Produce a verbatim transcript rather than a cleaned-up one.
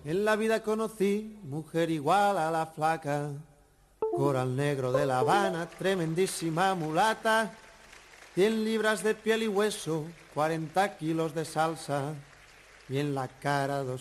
En la vida conocí mujer igual a la flaca, coral negro de La Habana, tremendísima mulata, cien libras de piel y hueso, cuarenta kilos de salsa, y en la cara dos